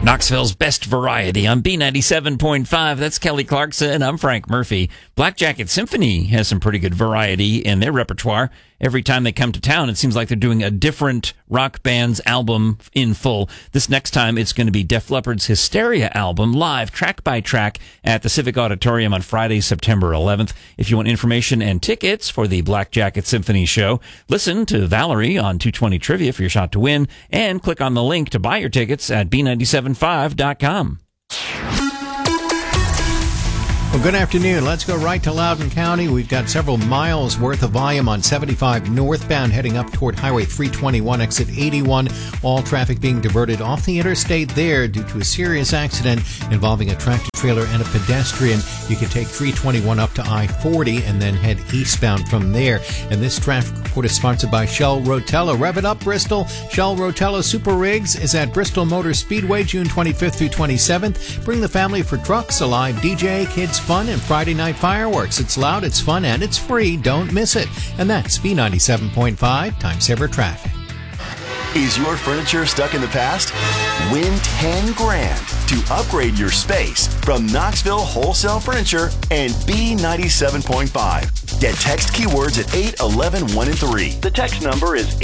Knoxville's best variety on B97.5. That's Kelly Clarkson. I'm Frank Murphy. Black Jacket Symphony has some pretty good variety in their repertoire. Every time they come to town, it seems like they're doing a different rock band's album in full. This next time, it's going to be Def Leppard's Hysteria album, live, track by track, at the Civic Auditorium on Friday, September 11th. If you want information and tickets for the Black Jacket Symphony show, listen to Valerie on 220 Trivia for your shot to win, and click on the link to buy your tickets at B975.com. Well, good afternoon. Let's go right to Loudoun County. We've got several miles worth of volume on 75 northbound heading up toward Highway 321, exit 81. All traffic being diverted off the interstate there due to a serious accident involving a tractor trailer and a pedestrian. You can take 321 up to I-40 and then head eastbound from there. And this traffic report is sponsored by Shell Rotella. Rev it up, Bristol. Shell Rotella Super Rigs is at Bristol Motor Speedway, June 25th through 27th. Bring the family for trucks, a live DJ, kids fun, and Friday night fireworks. It's loud, it's fun, and it's free. Don't miss it. And that's B97.5 Time Saver Traffic. Is your furniture stuck in the past? Win $10,000 to upgrade your space from Knoxville Wholesale Furniture and B97.5. Get text keywords at 811 and 3. The text number is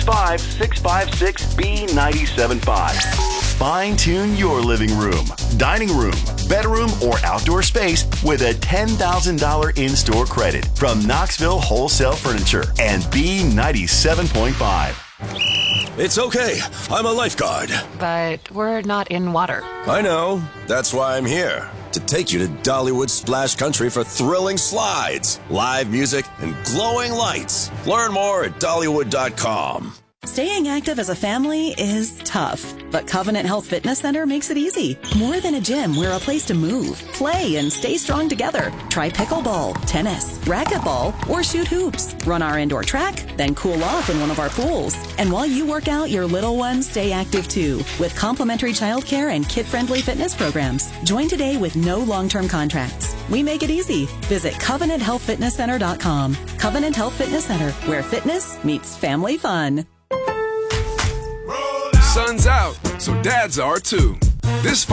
865-656-B975. Fine-tune your living room, dining room, bedroom, or outdoor space with a $10,000 in-store credit from Knoxville Wholesale Furniture and B97.5. It's okay. I'm a lifeguard. But we're not in water. I know. That's why I'm here. To take you to Dollywood Splash Country for thrilling slides, live music, and glowing lights. Learn more at Dollywood.com. Staying active as a family is tough, but Covenant Health Fitness Center makes it easy. More than a gym, we're a place to move, play, and stay strong together. Try pickleball, tennis, racquetball, or shoot hoops. Run our indoor track, then cool off in one of our pools. And while you work out, your little ones stay active too, with complimentary childcare and kid-friendly fitness programs. Join today with no long-term contracts. We make it easy. Visit CovenantHealthFitnessCenter.com. Covenant Health Fitness Center, where fitness meets family fun. Sun's out, so dads are too. This